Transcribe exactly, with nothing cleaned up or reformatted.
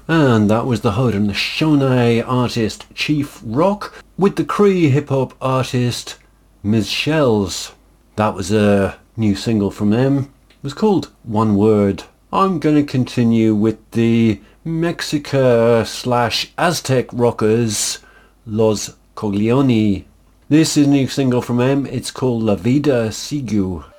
And that was the Haudenosaunee artist Chief Rock with the Cree hip-hop artist Miz Shells. That was a new single from them. It was called One Word. I'm going to continue with the Mexica slash Aztec rockers Los Coglioni. This is a new single from them. It's called La Vida Sigue.